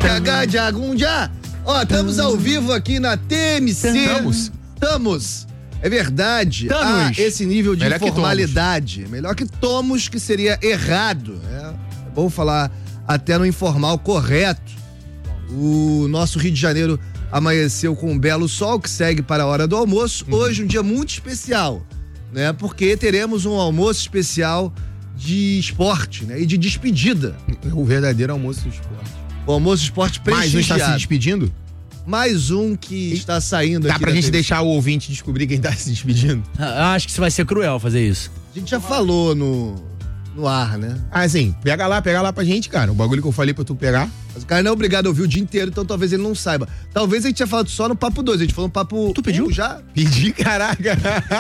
Ó, estamos ao vivo aqui na TMC. Estamos. É verdade. Esse nível de informalidade. Melhor que tomos, que seria errado. É bom falar até no informal correto. O nosso Rio de Janeiro amanheceu com um belo sol que segue para a hora do almoço. Hoje um dia muito especial, né? Porque teremos um almoço especial de esporte, né? E de despedida. O verdadeiro almoço de esporte. O almoço de esporte prestigiado. Mais um está se despedindo? Mais um que está saindo aqui. Dá pra gente deixar o ouvinte descobrir quem está se despedindo? Acho que isso vai ser cruel fazer isso. A gente já falou no ar, né? Ah, sim. Pega lá pra gente, cara. O bagulho que eu falei pra tu pegar. Mas o cara não é obrigado a ouvir o dia inteiro, então talvez ele não saiba. Talvez a gente tinha falado só no papo 2. A gente falou no papo... Tu pediu? Já? Pedi, caraca.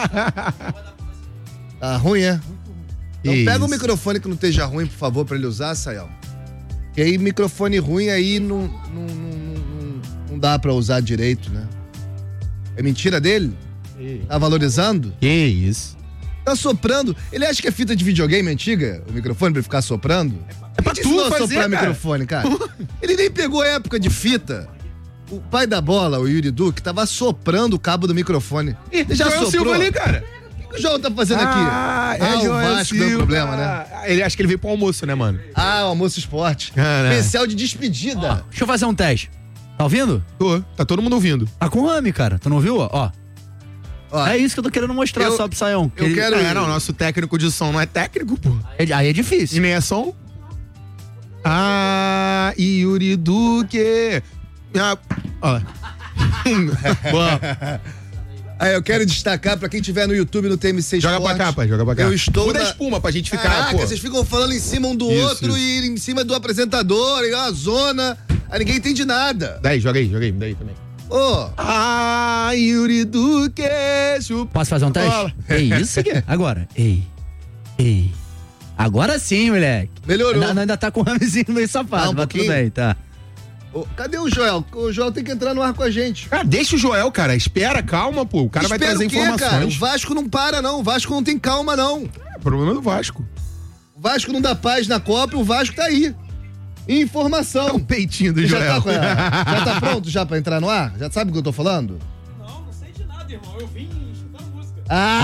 Tá ruim, é? Então pega o microfone que não esteja ruim, por favor, pra ele usar, Sayão. E aí, microfone ruim aí não dá pra usar direito, né? É mentira dele? Tá valorizando? Que isso? Tá soprando. Ele acha que é fita de videogame antiga, o microfone, pra ele ficar soprando? É pra tu fazer, soprar microfone, cara. Ele nem pegou a época de fita. O pai da bola, o Yuri Duque, tava soprando o cabo do microfone. Ele já soprou. Silva ali, cara. O que o João tá fazendo aqui? O Vasco deu problema, né? Ele acha que ele veio pro almoço, né, mano? O almoço esporte. Especial de despedida. Deixa eu fazer um teste. Tá ouvindo? Tô. Tá todo mundo ouvindo. Tá com rame, cara. Tu não ouviu? Ó. É isso que eu tô querendo mostrar só pro Sayão. Eu quero... Não, nosso técnico de som não é técnico, pô. Aí é difícil. E nem é som? Yuri Duque. Boa. Aí eu quero destacar pra quem tiver no YouTube, no TMC Esporte. Joga pra cá, pai, joga pra cá. Eu estou Muda a espuma pra gente ficar, Caraca, vocês ficam falando em cima um do outro e em cima do apresentador, e a zona. Aí ninguém entende nada. Daí, joga aí, daí também. Yuri Duque. Posso fazer um teste? É isso aqui. Agora. Ei. Agora sim, moleque. Melhorou. Ainda tá com o ramezinho meio safado, mas tudo bem, tá. Cadê o Joel? O Joel tem que entrar no ar com a gente. Cara, deixa o Joel, cara. Espera, calma, pô. O cara vai trazer informações. Cara? O Vasco não para, não. O Vasco não tem calma, não. O problema é do Vasco. O Vasco não dá paz na Copa e o Vasco tá aí. Informação. É um peitinho do Joel. Já tá pronto já pra entrar no ar? Já sabe o que eu tô falando? Não sei de nada, irmão. Eu vim escutando música.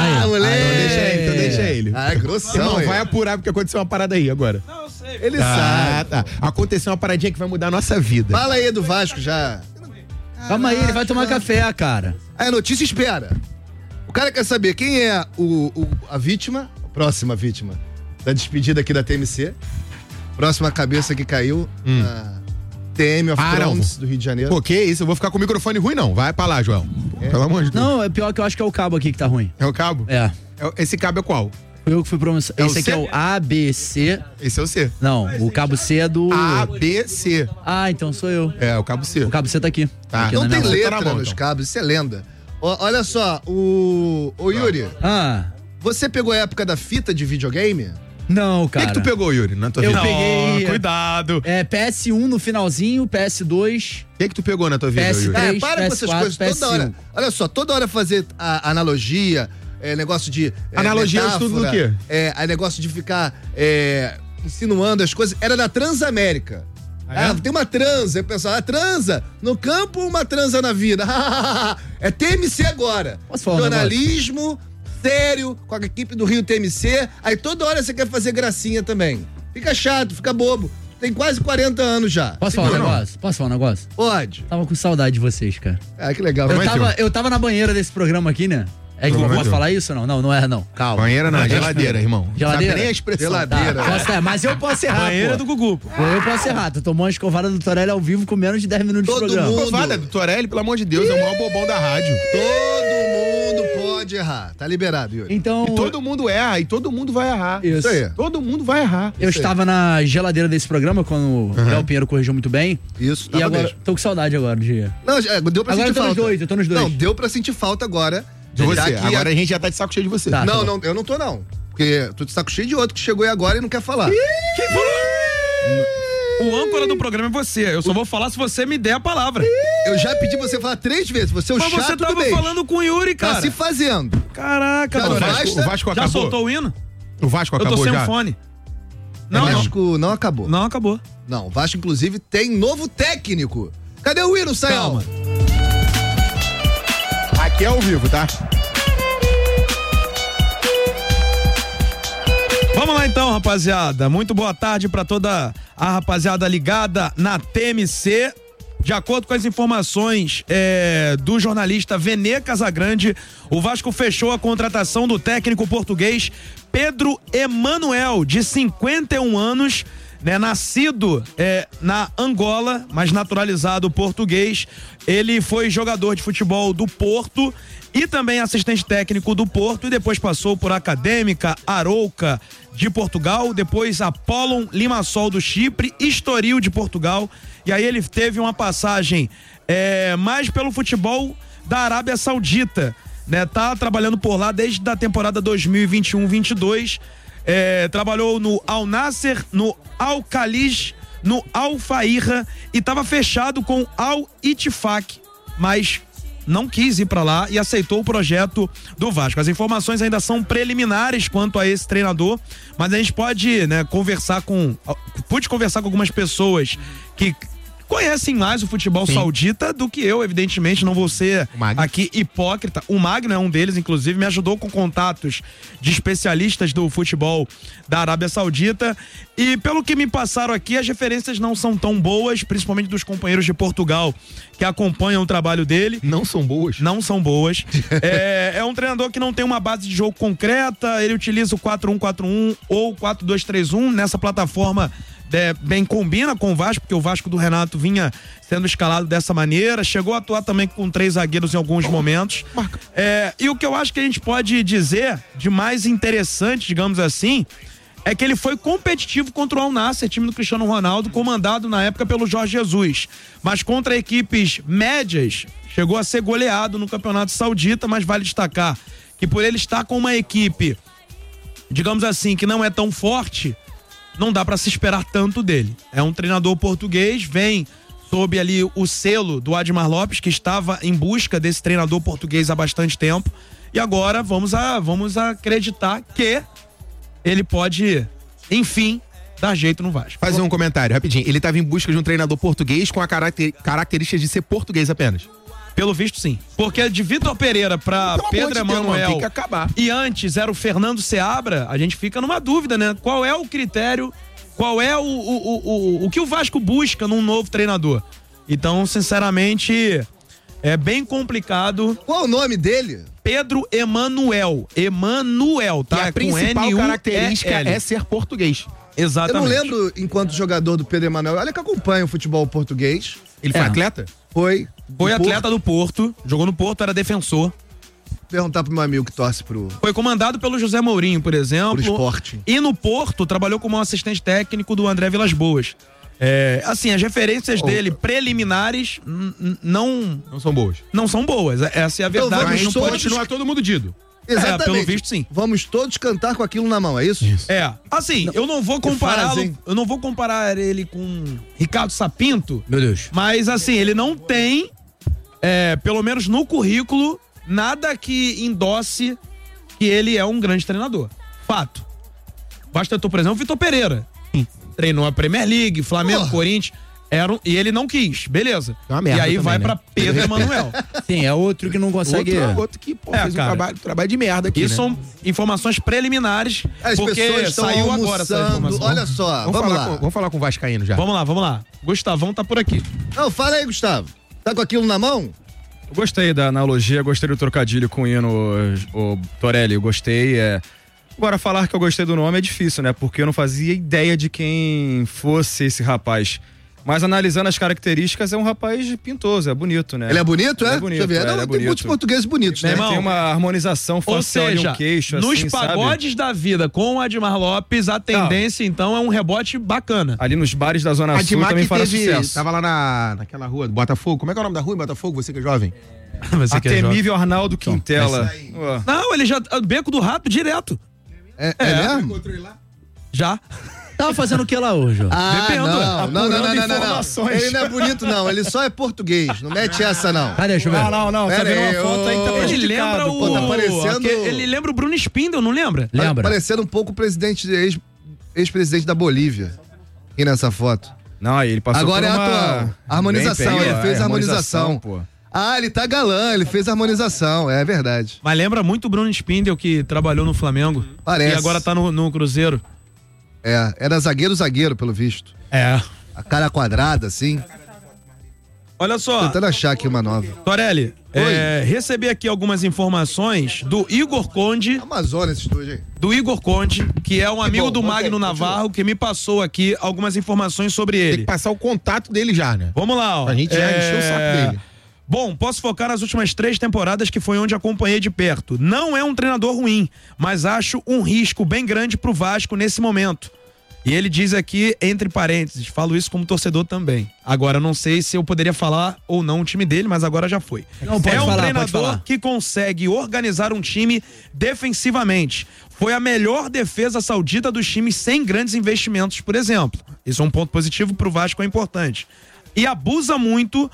Moleque. Então deixa ele. É grossão. Não, vai apurar porque aconteceu uma parada aí agora. Não, eu sei. Ele sabe. Tá. Aconteceu uma paradinha que vai mudar a nossa vida. Fala aí do Vasco já. Calma aí, ele vai tomar café, cara. Aí a notícia espera. O cara quer saber quem é a vítima, a próxima vítima da despedida aqui da TMC. Próxima cabeça que caiu na TM of Thrones do Rio de Janeiro. Pô, que isso? Eu vou ficar com o microfone ruim, não. Vai pra lá, Joel. Pelo amor de Deus. Não, é pior que eu acho que é o cabo aqui que tá ruim. É o cabo? É. Esse cabo é qual? Foi eu que fui pronunciar. Esse aqui é o ABC. Esse é o C. Não, o cabo C é do... ABC. Então sou eu. É, o cabo C. O cabo C tá aqui. Tá. Aqui não tem letra tá bom, nos cabos, isso é lenda. Olha só, o Yuri, você pegou a época da fita de videogame? Não, cara. O que tu pegou, Yuri, na tua vida? Eu peguei... Cuidado. PS1 no finalzinho, PS2... O que tu pegou na tua vida, PS3, Yuri? Para com essas coisas toda hora. Olha só, toda hora fazer a analogia, negócio de... analogia de tudo do quê? Negócio de ficar insinuando as coisas. Era da Transamérica. Tem uma transa. O pessoal, transa no campo ou uma transa na vida? É TMC agora. Posso falar jornalismo... sério, com a equipe do Rio TMC, aí toda hora você quer fazer gracinha também. Fica chato, fica bobo. Tem quase 40 anos já. Posso falar um negócio? Posso falar um negócio? Pode. Tava com saudade de vocês, cara. Que legal. Eu tava na banheira desse programa aqui, né? É que eu posso falar isso ou não? Não é, não. Calma. Banheira não, geladeira, irmão. Geladeira? Sabe nem a expressão. Geladeira. Tá, mas eu posso errar, Banheira do Gugu. Eu posso errar. Tu tomou uma escovada do Torelli ao vivo com menos de 10 minutos de programa. Escovada do Torelli, pelo amor de Deus, é o maior bobão da rádio. Todo mundo pode errar. Tá liberado, Yuri. Então... E todo mundo erra, e todo mundo vai errar. Isso aí. Todo mundo vai errar. Eu estava na geladeira desse programa quando o Léo Pinheiro corrigiu muito bem. Isso, E agora, mesmo. tô com saudade agora de... Não, deu pra sentir falta. Eu tô nos dois. Não, deu pra sentir falta agora. De você. Agora a gente já tá de saco cheio de você. Tá. Não, eu não tô, não. Porque tu de saco cheio de outro que chegou aí agora e não quer falar. Quem falou? O âncora do programa é você. Eu só vou falar se você me der a palavra. Eu já pedi você falar 3 vezes. Você é o Mas chato você do tava mês. falando com o Yuri, cara. Tá se fazendo. Caraca, Já mano. basta? O Vasco acabou. Já soltou o hino? O Vasco Eu acabou tô sem já? um fone. Não, Vasco não acabou. Não acabou. Não, o Vasco, inclusive, tem novo técnico. Cadê o hino, Sayão? Aqui é ao vivo, tá? Vamos lá então, rapaziada. Muito boa tarde pra toda a rapaziada ligada na TMC. De acordo com as informações do jornalista Venê Casagrande, o Vasco fechou a contratação do técnico português Pedro Emanuel, de 51 anos, nascido na Angola, mas naturalizado português. Ele foi jogador de futebol do Porto e também assistente técnico do Porto, e depois passou por Académica, Arouca de Portugal, depois Apollon Limassol do Chipre, Estoril de Portugal, e aí ele teve uma passagem mais pelo futebol da Arábia Saudita, tá trabalhando por lá desde a temporada 2021-22, trabalhou no Al Nasser, no Al Khalij, no Al Fairah e estava fechado com Al Ittifaq, mas não quis ir para lá e aceitou o projeto do Vasco. As informações ainda são preliminares quanto a esse treinador, mas a gente pode, pude conversar com algumas pessoas que conhecem mais o futebol saudita do que eu, evidentemente, não vou ser aqui hipócrita. O Magno é um deles, inclusive, me ajudou com contatos de especialistas do futebol da Arábia Saudita, e pelo que me passaram aqui, as referências não são tão boas, principalmente dos companheiros de Portugal que acompanham o trabalho dele. Não são boas? Não são boas. É um treinador que não tem uma base de jogo concreta, ele utiliza o 4-1-4-1 ou 4-2-3-1 nessa plataforma. Bem combina com o Vasco, porque o Vasco do Renato vinha sendo escalado dessa maneira, chegou a atuar também com 3 zagueiros em alguns momentos. E o que eu acho que a gente pode dizer de mais interessante, digamos assim, é que ele foi competitivo contra o Al Nassr, time do Cristiano Ronaldo, comandado na época pelo Jorge Jesus, mas contra equipes médias chegou a ser goleado no Campeonato Saudita. Mas vale destacar que por ele estar com uma equipe, digamos assim, que não é tão forte, não dá pra se esperar tanto dele. É um treinador português, vem sob ali o selo do Admar Lopes, que estava em busca desse treinador português há bastante tempo, e agora vamos acreditar que ele pode, enfim, dar jeito no Vasco. Fazer um comentário rapidinho. Ele estava em busca de um treinador português com a característica de ser português apenas. Pelo visto, sim. Porque de Vitor Pereira pra Pedro Emanuel, tem que acabar. E antes era o Fernando Seabra, a gente fica numa dúvida, Qual é o critério, qual é o que o Vasco busca num novo treinador? Então, sinceramente, é bem complicado. Qual o nome dele? Pedro Emanuel. Emanuel, tá? E a principal característica é ser português. Exatamente. Eu não lembro, enquanto jogador do Pedro Emanuel, olha que acompanha o futebol português. Ele foi atleta? Foi atleta do Porto, jogou no Porto, era defensor. Perguntar pro meu amigo que torce pro... Foi comandado pelo José Mourinho, por exemplo. Pro Sport. E no Porto, trabalhou como assistente técnico do André Vilas Boas. Assim, as referências dele preliminares não são boas. Não são boas, essa é a verdade. Então, mas não pode continuar todo mudo dito. Exatamente. Pelo visto, sim. Vamos todos cantar com aquilo na mão, é isso? Assim, eu não vou compará-lo, eu não vou comparar ele com Ricardo Sapinto. Meu Deus. Mas assim, ele não tem, pelo menos no currículo, nada que endosse que ele é um grande treinador. Fato. Basta, por exemplo, o Vitor Pereira. Treinou a Premier League, Flamengo, Corinthians. E ele não quis, beleza. É uma merda e aí também, vai pra Pedro Emanuel. Sim, é outro que não consegue... Outro que fez um trabalho de merda aqui, Isso são informações preliminares, As porque pessoas estão saiu agora essa informação. Olha só, vamos lá. Vamos falar com o Vascaíno já. Vamos lá. Gustavão tá por aqui. Não, fala aí, Gustavo. Tá com aquilo na mão? Eu gostei da analogia, gostei do trocadilho com o hino, o Torelli, eu gostei. Agora, falar que eu gostei do nome é difícil, Porque eu não fazia ideia de quem fosse esse rapaz. Mas analisando as características, é um rapaz pintoso, é bonito, Ele é bonito, Ele é bonito, Deixa eu ver. Não, tem muitos portugueses bonitos, né? Irmão, tem uma harmonização facial e um queixo, nos assim, pagodes da vida com o Admar Lopes, a tendência, então, é um rebote bacana. Ali nos bares da Zona Sul também faz sucesso. Tava lá naquela rua do Botafogo. Como é que é o nome da rua em Botafogo? Você que é jovem. Temível Arnaldo Quintela. Não, ele já... Beco do Rato, direto. É mesmo? Encontrei lá. Já. Tava fazendo o que lá hoje? Não. Ele não é bonito, não. Ele só é português. Não mete essa, não. Cadê, deixa eu ver. Não. Tá vendo uma foto aí que tá Ele lembra Pô, tá parecendo... Ele lembra o Bruno Spindel, não lembra? Lembra. Parecendo um pouco o ex-presidente da Bolívia. Aqui nessa foto. Não, ele passou Agora por é uma... atual. Harmonização, ele fez harmonização. Pô. Ah, ele tá galã, ele fez harmonização, é verdade. Mas lembra muito o Bruno Spindel, que trabalhou no Flamengo. Parece. E agora tá no Cruzeiro. Era zagueiro, pelo visto. É. A cara quadrada, assim. Olha só. Tentando achar aqui uma nova. Torelli, recebi aqui algumas informações do Igor Conde. Amazônia esse estúdio aí. Do Igor Conde, que é um amigo do Magno Navarro, que me passou aqui algumas informações sobre ele. Tem que passar o contato dele já, né? Vamos lá, ó. A gente já encheu o saco dele. Bom, posso focar nas últimas 3 temporadas, que foi onde acompanhei de perto. Não é um treinador ruim, mas acho um risco bem grande pro Vasco nesse momento. E ele diz aqui, entre parênteses, falo isso como torcedor também. Agora, não sei se eu poderia falar ou não o time dele, mas agora já foi. Não, pode falar, treinador que consegue organizar um time defensivamente. Foi a melhor defesa saudita dos times sem grandes investimentos, por exemplo. Isso é um ponto positivo pro Vasco, é importante. E abusa muito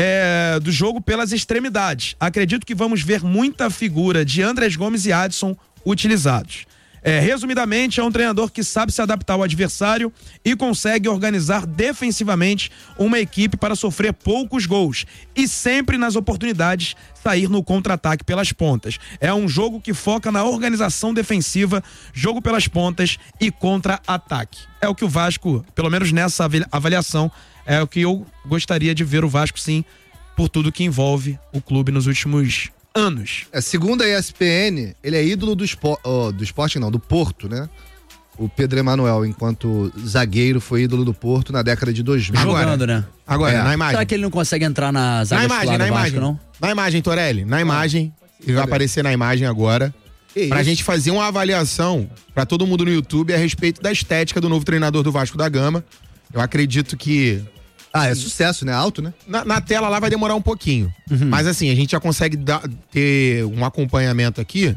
do jogo pelas extremidades. Acredito que vamos ver muita figura de Andrés Gomes e Adson utilizados. Resumidamente, é um treinador que sabe se adaptar ao adversário e consegue organizar defensivamente uma equipe para sofrer poucos gols e sempre nas oportunidades sair no contra-ataque pelas pontas. É um jogo que foca na organização defensiva, jogo pelas pontas e contra-ataque. É o que o Vasco, pelo menos nessa avaliação, é o que eu gostaria de ver o Vasco, sim, por tudo que envolve o clube nos últimos anos. Segundo a ESPN, ele é ídolo do esporte, não, do Porto, né? O Pedro Emanuel, enquanto zagueiro, foi ídolo do Porto na década de 2000. Jogando, né? Agora, na imagem. Será que ele não consegue entrar na zaga titular do Vasco, não? Na imagem, Torelli, na imagem. Ele vai aparecer na imagem agora. Pra gente fazer uma avaliação pra todo mundo no YouTube a respeito da estética do novo treinador do Vasco da Gama. Eu acredito que... é sucesso, né? Alto, né? Na tela lá vai demorar um pouquinho. Mas assim, a gente já consegue ter um acompanhamento aqui.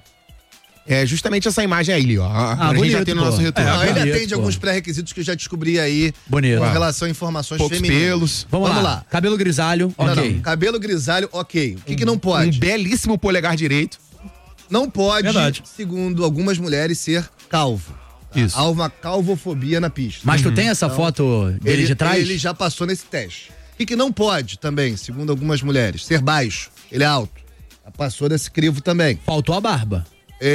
É justamente essa imagem aí, ó. A gente já tem no nosso retorno. Ele atende alguns pré-requisitos que eu já descobri aí. Bonito. Com relação a informações poucos femininas. pelos. Vamos lá. Cabelo grisalho, ok. Não. Cabelo grisalho, ok. O que não pode? Um belíssimo polegar direito. Não pode, Verdade. segundo algumas mulheres, ser calvo. Isso. Há uma calvofobia na pista. Mas tu tem essa foto dele de trás? Ele já passou nesse teste. O que não pode também, segundo algumas mulheres? Ser baixo. Ele é alto. Já passou nesse crivo também. Faltou a barba.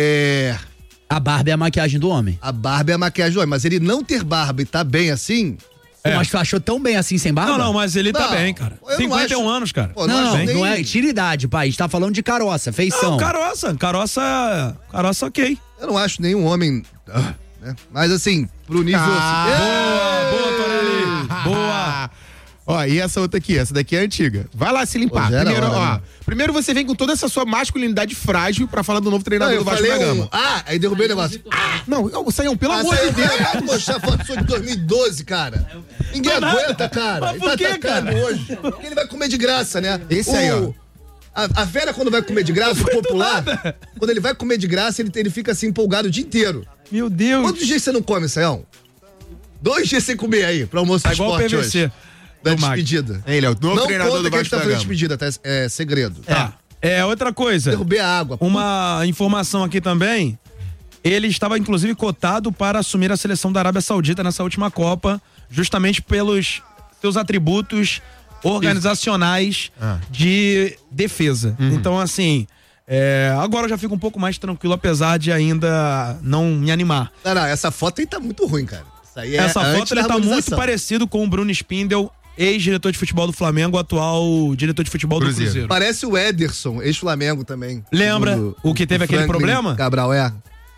A barba é a maquiagem do homem. A barba é a maquiagem do homem. Mas ele não ter barba e tá bem assim... Mas tu achou tão bem assim sem barba? Não, mas ele tá bem, cara. 51 anos, cara. Pô, Não é. Tira idade, pai. A gente tá falando de caroça, feição. Não, caroça ok. Eu não acho nenhum homem... né? Mas assim, pro nível... Boa, Torelli. Boa. Ó, e essa outra aqui? Essa daqui é antiga. Vai lá se limpar. Primeiro você vem com toda essa sua masculinidade frágil pra falar do novo treinador do Vasco da Gama. Aí derrubei o negócio. Não, Saião, pelo amor de Deus. Vai mostrar foto sua de 2012, cara. Ninguém aguenta, cara. Mas por que, cara? Hoje. Porque ele vai comer de graça, né? Esse aí, ó. A Vera, quando vai comer de graça, o popular, quando ele vai comer de graça, ele fica assim empolgado o dia inteiro. Meu Deus. Quantos dias você não come, Saião? 2 dias sem comer aí, pra almoço Tá de igual o esporte PVC. hoje. Da despedida. Ele é o novo treinador do Vasco da Gama. Não conta que ele tá fazendo despedida, tá? É segredo. Tá. Outra coisa. Derrubei a água. Uma informação aqui também. Ele estava, inclusive, cotado para assumir a seleção da Arábia Saudita nessa última Copa, justamente pelos seus atributos organizacionais de defesa. Então, assim, agora eu já fico um pouco mais tranquilo, apesar de ainda não me animar. Não, essa foto aí tá muito ruim, cara. Essa foto ele tá muito parecido com o Bruno Spindel, ex-diretor de futebol do Flamengo, atual diretor de futebol do Cruzeiro. Parece o Ederson, ex-Flamengo também. Lembra o que teve aquele problema? Cabral, é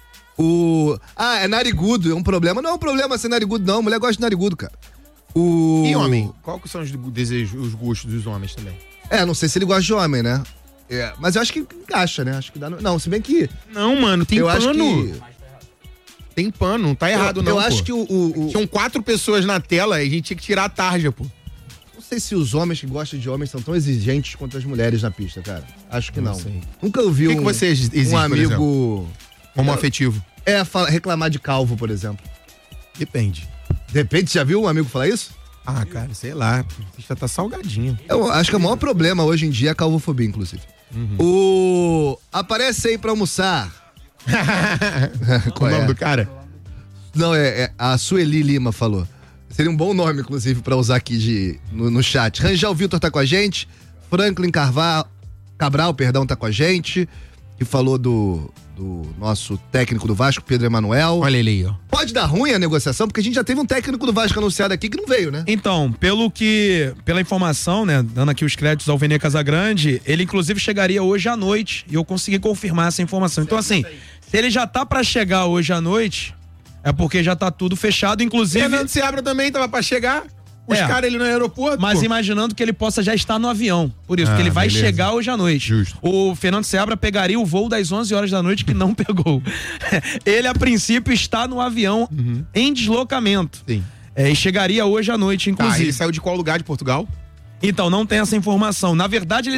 narigudo, é um problema. Não é um problema ser narigudo, não. Mulher gosta de narigudo, cara. E homem? Qual que são os desejos, os gostos dos homens também? Não sei se ele gosta de homem, né? Mas eu acho que encaixa, né? Acho que dá. Não, se bem que. Não, mano, tem pano. Acho que... Tem pano, não tá errado, não. Eu acho que Tinham 4 pessoas na tela e a gente tinha que tirar a tarja, pô. Não sei se os homens que gostam de homens são tão exigentes quanto as mulheres na pista, cara. Acho que não. Sei. Nunca ouvi que você exige, um amigo homoafetivo. Reclamar de calvo, por exemplo. Depende. Depende, já viu um amigo falar isso? Cara, sei lá. A pista tá salgadinho. Eu acho que o maior problema hoje em dia é a calvofobia, inclusive. Aparece aí pra almoçar. Qual é o nome do cara? Não, a Sueli Lima falou. Seria um bom nome, inclusive, pra usar aqui no chat. Rangel Vitor tá com a gente. Franklin Cabral, tá com a gente. Que falou do nosso técnico do Vasco, Pedro Emanuel. Olha ele aí, ó. Pode dar ruim a negociação, porque a gente já teve um técnico do Vasco anunciado aqui que não veio, né? Então, pela informação, né, dando aqui os créditos ao Vene Casagrande, ele inclusive chegaria hoje à noite, e eu consegui confirmar essa informação. Então, assim, se ele já tá pra chegar hoje à noite, é porque já tá tudo fechado, inclusive... Fernando Seabra também tava pra chegar. Buscaram ele no aeroporto. Mas imaginando que ele possa já estar no avião. Por isso, que ele vai chegar hoje à noite. Justo. O Fernando Seabra pegaria o voo das 11 horas da noite que não pegou. Ele, a princípio, está no avião em deslocamento. Sim. E chegaria hoje à noite, inclusive. Ele saiu de qual lugar de Portugal? Então, não tem essa informação. Na verdade,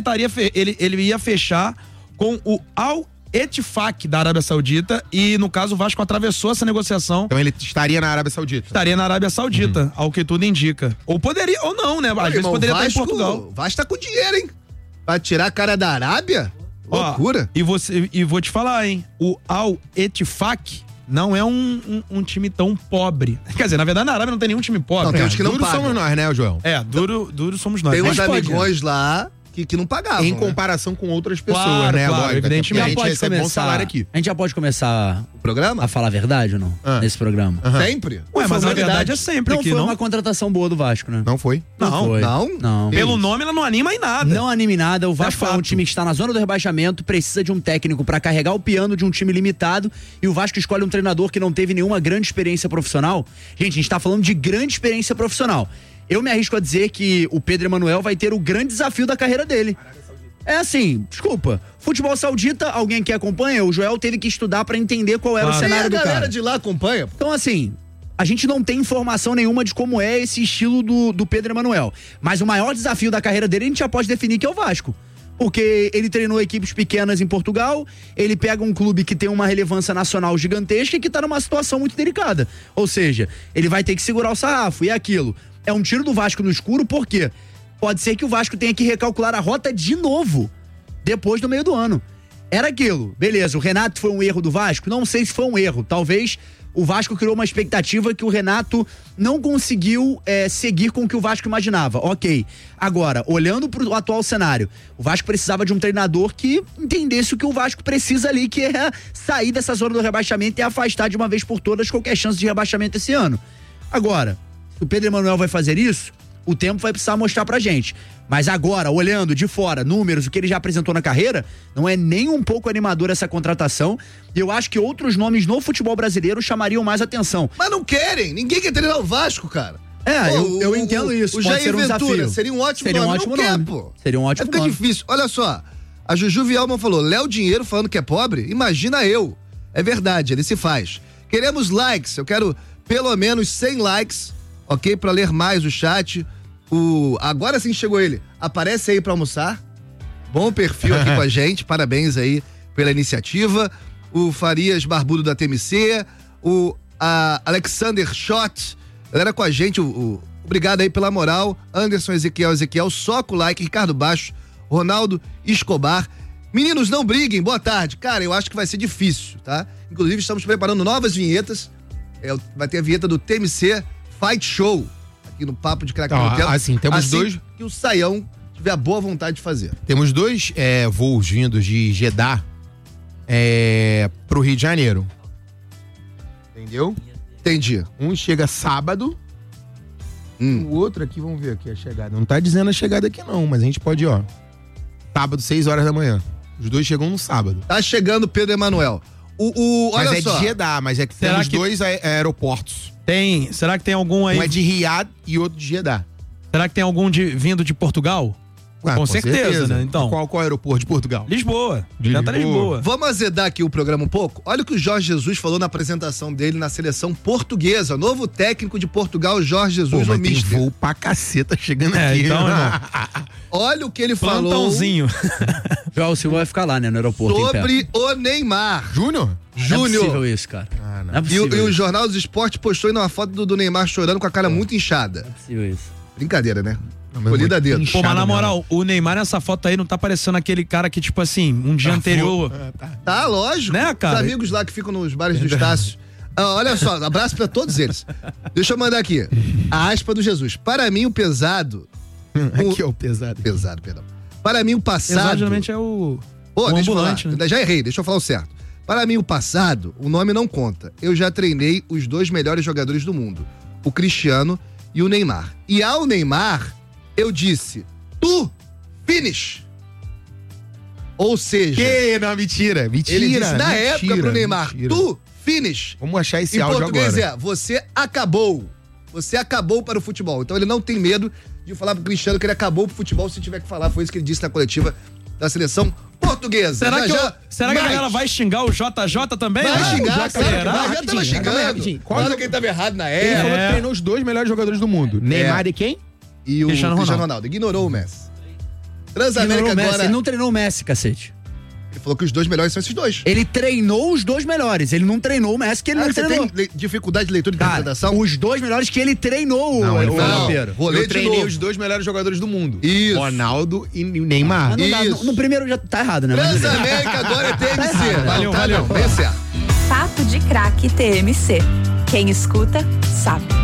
ele ia fechar com o Al-Ettifaq da Arábia Saudita e, no caso, o Vasco atravessou essa negociação. Então ele estaria na Arábia Saudita. Estaria na Arábia Saudita, ao que tudo indica. Ou poderia, ou não, né? Às vezes poderia estar em Portugal. O Vasco tá com dinheiro, hein? Pra tirar a cara da Arábia? Loucura. E vou te falar, hein? O Al-Ettifaq não é um time tão pobre. Quer dizer, na verdade, na Arábia não tem nenhum time pobre. Não, tem uns que não pagam. Duro somos nós, né, Joel? Duro somos nós. Tem uns amigões lá que não pagavam. Em comparação com outras pessoas, Claro, né? claro, Lógico, evidentemente. a gente recebe bom salário aqui. A gente já pode começar O programa? a falar a verdade ou não? Nesse programa. Sempre? Ué, mas a verdade é sempre Não aqui, foi não? uma contratação boa do Vasco, né? Não foi? Não. foi. Não? Pelo nome, ela não anima em nada. Não anime nada. O Vasco é um fato. time que está na zona do rebaixamento, precisa de um técnico pra carregar o piano de um time limitado, e o Vasco escolhe um treinador que não teve nenhuma grande experiência profissional. Gente, a gente tá falando de grande experiência profissional. Eu me arrisco a dizer que o Pedro Emanuel vai ter o grande desafio da carreira dele. É assim, desculpa. Futebol saudita, alguém que acompanha, o Joel teve que estudar pra entender qual era o cenário do cara. A galera cara. de lá acompanha. Então, assim, a gente não tem informação nenhuma de como é esse estilo do Pedro Emanuel. Mas o maior desafio da carreira dele, a gente já pode definir que é o Vasco. Porque ele treinou equipes pequenas em Portugal, ele pega um clube que tem uma relevância nacional gigantesca e que tá numa situação muito delicada. Ou seja, ele vai ter que segurar o sarrafo. E é aquilo. É um tiro do Vasco no escuro, por quê? Pode ser que o Vasco tenha que recalcular a rota de novo, depois do meio do ano. Era aquilo, beleza, o Renato foi um erro do Vasco? Não sei se foi um erro, talvez o Vasco criou uma expectativa que o Renato não conseguiu seguir com o que o Vasco imaginava, ok. Agora, olhando pro atual cenário, o Vasco precisava de um treinador que entendesse o que o Vasco precisa ali, que é sair dessa zona do rebaixamento e afastar de uma vez por todas qualquer chance de rebaixamento esse ano. Agora, se o Pedro Emanuel vai fazer isso, o tempo vai precisar mostrar pra gente. Mas agora, olhando de fora, números, o que ele já apresentou na carreira, não é nem um pouco animador essa contratação. E eu acho que outros nomes no futebol brasileiro chamariam mais atenção. Mas não querem. Ninguém quer treinar o Vasco, cara. Eu entendo isso. O Pode Jair ser um Ventura desafio. seria um ótimo Seria um nome. ótimo não nome. quer, pô. Seria um ótimo Fica nome. difícil. Olha só, a Juju Vielman falou, Léo Dinheiro falando que é pobre? Imagina eu. É verdade, ele se faz. Queremos likes, eu quero pelo menos 100 likes, ok? Pra ler mais o chat. Agora sim chegou ele. Aparece aí pra almoçar. Bom perfil aqui com a gente. Parabéns aí pela iniciativa. O Farias Barbudo da TMC. O Alexander Schott. Galera com a gente. Obrigado aí pela moral. Anderson Ezequiel. Soco like. Ricardo Baixo. Ronaldo Escobar. Meninos, não briguem. Boa tarde. Cara, eu acho que vai ser difícil, tá? Inclusive, estamos preparando novas vinhetas. Vai ter a vinheta do TMC Fight Show. No Papo de Craque Então, assim, temos dois que o Saião tiver a boa vontade de fazer. Temos dois voos vindos de Jeddah pro Rio de Janeiro. Entendeu? Entendi. Um chega sábado, o outro aqui, vamos ver aqui a chegada. Não tá dizendo a chegada aqui não, mas a gente pode ir, ó. Sábado, 6 horas da manhã. Os dois chegam no sábado. Tá chegando Pedro Emanuel. Olha mas só. De Jeddah, mas que temos dois aeroportos. Será que tem algum aí? Um é de Riad e outro de Jeddah. Será que tem algum vindo de Portugal? Com certeza, né? Então. Qual aeroporto de Portugal? Lisboa. Lisboa. Vamos azedar aqui o programa um pouco? Olha o que o Jorge Jesus falou na apresentação dele na seleção portuguesa. Novo técnico de Portugal, Jorge Jesus, o mister. Tem voo pra caceta chegando aqui. Então, olha o que ele falou. Plantãozinho. João Silva vai ficar lá, né, no aeroporto. Sobre o Neymar. Júnior? Não é possível isso, cara. Não. Não é possível E o Jornal dos Esportes postou aí uma foto do Neymar chorando com a cara muito inchada. Não é possível isso. Brincadeira, né? Colhida a dedo. Pô, mas na moral, o Neymar nessa foto aí não tá parecendo aquele cara que, tipo assim, um dia anterior. Tá, lógico. Né, cara? Os amigos lá que ficam nos bares do Estácio. Olha só, abraço pra todos eles. Deixa eu mandar aqui. A aspa do Jesus. Para mim, o pesado... Aqui é o pesado. Pesado, perdão. Para mim, o passado... Pesado geralmente é o ambulante, né? Já errei, deixa eu falar o certo. Para mim, o passado, o nome não conta. Eu já treinei os 2 melhores jogadores do mundo. O Cristiano e o Neymar. E ao Neymar, eu disse... Tu, finish! Ou seja... Não, mentira. Ele disse na época pro Neymar... Tu, finish! Vamos achar esse áudio agora. Em português você acabou. Você acabou para o futebol. Então ele não tem medo de falar pro Cristiano que ele acabou pro futebol se tiver que falar. Foi isso que ele disse na coletiva da seleção portuguesa. Será que a galera vai xingar o JJ também? Vai xingar, já tava xingando. Falando que ele tava errado na época. Ele falou que treinou os 2 melhores jogadores do mundo. Neymar e quem? E o Cristiano Ronaldo. Ignorou o Messi. Transamérica agora... Ele não treinou o Messi, cacete. Ele falou que os 2 melhores são esses 2. Ele treinou os 2 melhores. Ele não treinou o Messi, que ele não treinou. Você tem dificuldade de leitura e interpretação? Os 2 melhores que ele treinou. Eu treinei os 2 melhores jogadores do mundo. Isso. Ronaldo e Neymar. No primeiro já tá errado, né? Transamérica agora é TMC. Valeu. Bem certo. Papo de Craque TMC. Quem escuta, sabe.